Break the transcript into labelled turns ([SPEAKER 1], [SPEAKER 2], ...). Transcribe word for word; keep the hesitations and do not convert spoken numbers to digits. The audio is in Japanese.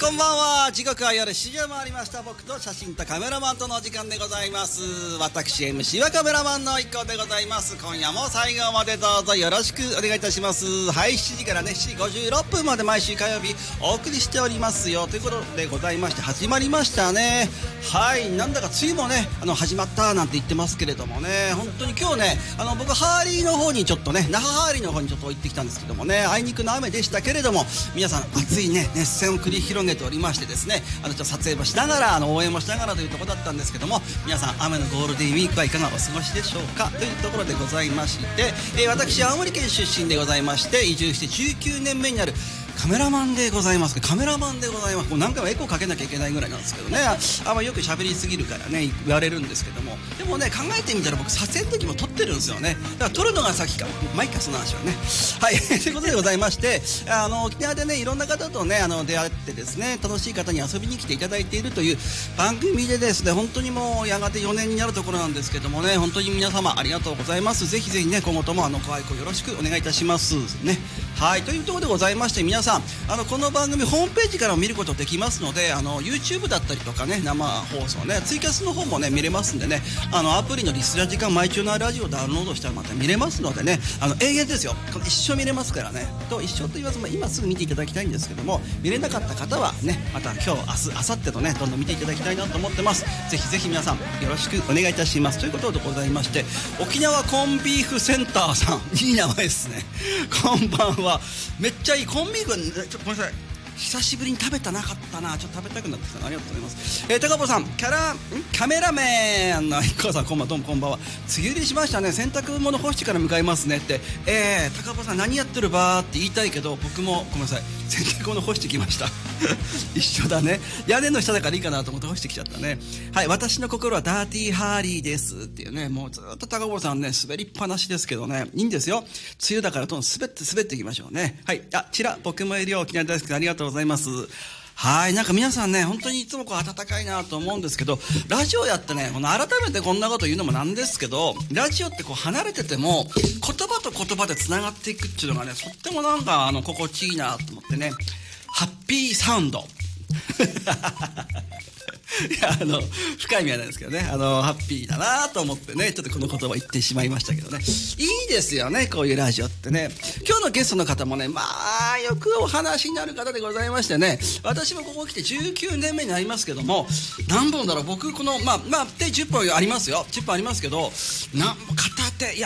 [SPEAKER 1] こんばんは。時刻は夜しちじを回りました。僕と写真とカメラマンとのお時間でございます。私 エムシー はカメラマンの一行でございます。今夜も最後までどうぞよろしくお願いいたします。はい、しちじからねしちじごじゅうろっぷんまで毎週火曜日お送りしておりますよということでございまして、始まりましたね。はい、なんだか梅雨もねあの始まったなんて言ってますけれどもね、本当に今日ねあの僕ハーリーの方にちょっとね那覇ハーリーの方にちょっと行ってきたんですけどもね、あいにくの雨でしたけれども、皆さん熱いね熱戦を繰り広げておりましてですね、あのちょっと撮影もしながらあの応援もしながらというところだったんですけども、皆さん雨のゴールデンウィークはいかがお過ごしでしょうかというところでございまして、えー、私青森県出身でございまして、移住してじゅうきゅうねんめになるカメラマンでございます。カメラマンでございます。もう何回もエコーかけなきゃいけないぐらいなんですけどね、あんまよく喋りすぎるからね言われるんですけども、でもね考えてみたら僕撮影の時も撮ってるんですよね。だから撮るのが先か、まあいいかその話はね。はいということでございまして、あの沖縄でねいろんな方とねあの出会ってですね、楽しい方に遊びに来ていただいているという番組でですね、本当にもうやがてよねんになるところなんですけどもね、本当に皆様ありがとうございます。ぜひぜひね今後ともあのご愛顧よろしくお願いいたしますね。はいというところでございまして、皆さんあのこの番組ホームページからも見ることできますので、あの YouTube だったりとかね生放送ねツイキャスの方もね見れますんでね、あのアプリのリスラジかマイチューナーラジオをダウンロードしたらまた見れますのでね、あの永遠ですよ、この一生見れますからね。と一生と言わず、まあ、今すぐ見ていただきたいんですけども、見れなかった方はねまた今日明日明後日とねどんどん見ていただきたいなと思ってます。ぜひぜひ皆さんよろしくお願いいたしますということでございまして、沖縄コンビーフセンターさん、いい名前ですね。こんばんは。めっちゃいいコンビーフ、ちょっとごめんなさい、久しぶりに食べたなかったな、ちょっと食べたくなってきたな。ありがとうございます。えー、高坊さん、キャラカメラメンの一行さん、こんばんは、どうもこんばんは。梅雨入りしましたね。洗濯物干してから向かいますねって。えー、高坊さん何やってるばーって言いたいけど、僕もごめんなさい、洗濯物干してきました一緒だね。屋根の下だからいいかなと思って干してきちゃったね。はい、私の心はダーティーハーリーですっていうね、もうずっと高坊さんね滑りっぱなしですけどね、いいんですよ、梅雨だからどんどん滑って滑っていきましょうね。はい、あちら僕もいるよ、沖縄大好きでありがとうございます。はい、なんか皆さんね本当にいつもこう温かいなと思うんですけど、ラジオやってねこの改めてこんなこと言うのもなんですけど、ラジオってこう離れてても言葉と言葉でつながっていくっていうのがねとってもなんかあの心地いいなと思ってね、ハッピーサウンドいやあの深い意味はないですけどね、あのハッピーだなと思ってねちょっとこの言葉言ってしまいましたけどね、いいですよねこういうラジオってね。今日のゲストの方もねまあよくお話になる方でございましてね、私もここ来てじゅうきゅうねんめになりますけども、何本だろう僕このまあまあ手じゅっぽんありますよ、じゅっぽんありますけどな片手いや